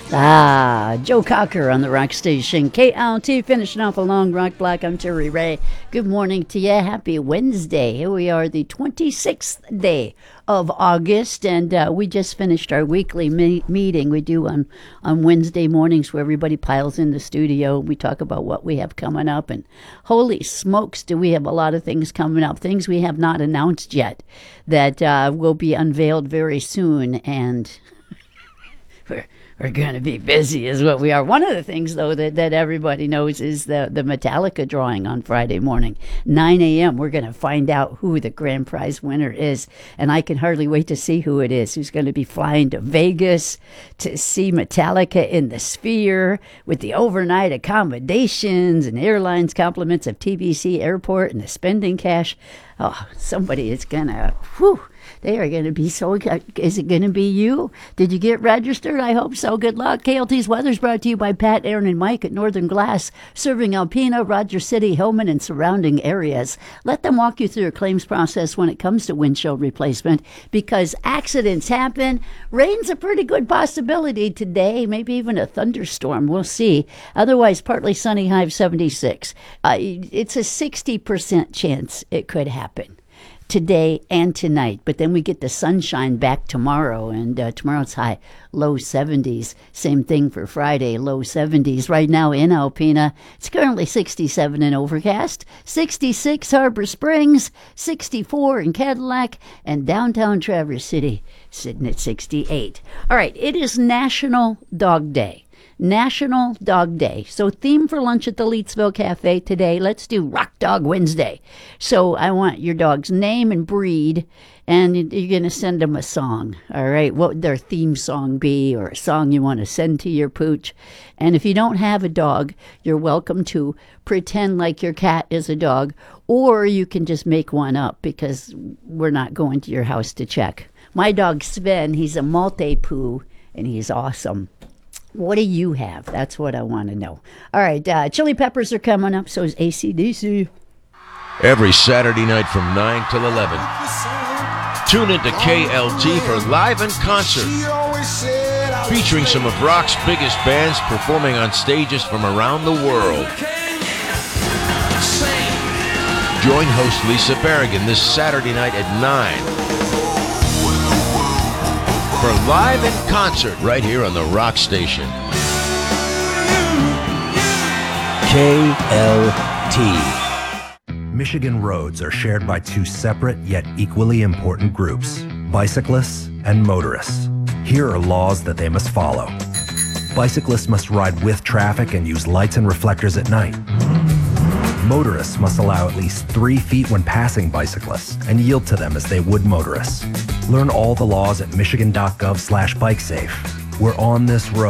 Joe Cocker on the Rock Station. KLT finishing off a long rock block. I'm Terry Ray. Good morning to you. Happy Wednesday. Here we are, the 26th day of August, and we just finished our weekly meeting we do on Wednesday mornings where everybody piles in the studio. We talk about what we have coming up, and holy smokes, do we have a lot of things coming up, things we have not announced yet that will be unveiled very soon, and we're going to be busy is what we are. One of the things, though, that everybody knows is the Metallica drawing on Friday morning, 9 a.m. We're going to find out who the grand prize winner is, and I can hardly wait to see who it is, who's going to be flying to Vegas to see Metallica in the Sphere with the overnight accommodations and airlines compliments of TBC Airport and the spending cash. Oh, somebody is going to, they are going to be so, is it going to be you? Did you get registered? I hope so. Good luck. KLT's weather's brought to you by Pat, Aaron, and Mike at Northern Glass, serving Alpena, Rogers City, Hillman, and surrounding areas. Let them walk you through a claims process when it comes to windshield replacement, because accidents happen. Rain's a pretty good possibility today, maybe even a thunderstorm. We'll see. Otherwise, partly sunny, high of 76. It's a 60% chance it could happen today and tonight, but then we get the sunshine back tomorrow, and tomorrow's high, low 70s. Same thing for Friday, low 70s. Right now in Alpena, it's currently 67 and overcast, 66 Harbor Springs, 64 in Cadillac, and downtown Traverse City sitting at 68. All right, it is National Dog Day. National Dog Day. So theme for lunch at the Leetsville Cafe today, let's do Rock Dog Wednesday. So I want your dog's name and breed, and you're going to send them a song. All right, what would their theme song be, or a song you want to send to your pooch? And if you don't have a dog, you're welcome to pretend like your cat is a dog, or you can just make one up, because we're not going to your house to check. My dog Sven, he's a Maltipoo, and he's awesome. What do you have? That's what I want to know. All right, Chili Peppers are coming up, so is AC/DC. Every Saturday night from 9 till 11. Tune into KLT for Live in Concert, featuring some of rock's biggest bands performing on stages from around the world. Join host Lisa Berrigan this Saturday night at 9 for Live in Concert right here on the Rock Station. KLT. Michigan roads are shared by two separate yet equally important groups, bicyclists and motorists. Here are laws that they must follow. Bicyclists must ride with traffic and use lights and reflectors at night. Motorists must allow at least 3 feet when passing bicyclists and yield to them as they would motorists. Learn all the laws at michigan.gov/bikesafe. We're on this road.